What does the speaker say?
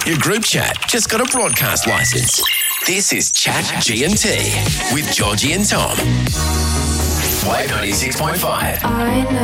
Your group chat just got a broadcast license. This is Chat G&T with Georgie and Tom. Wave 96.5. I know